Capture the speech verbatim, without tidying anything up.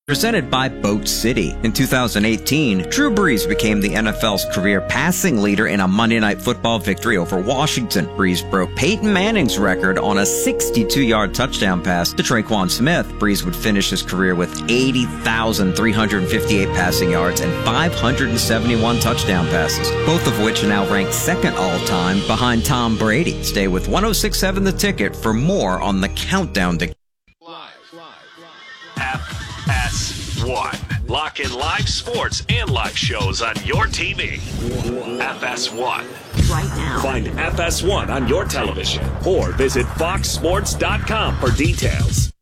Presented by Boat City. In two thousand eighteen, Drew Brees became the N F L's career passing leader in a Monday Night Football victory over Washington. Brees broke Peyton Manning's record on a sixty-two-yard touchdown pass to Traquan Smith. Brees would finish his career with eighty thousand three hundred fifty-eight passing yards and five hundred seventy-one touchdown passes, both of which are now ranked second all-time behind Tom Brady. Stay with one oh six point seven The Ticket for more on the countdown to F S one. Lock in live sports and live shows on your T V. F S one. Right now. Find F S one on your television or visit fox sports dot com for details.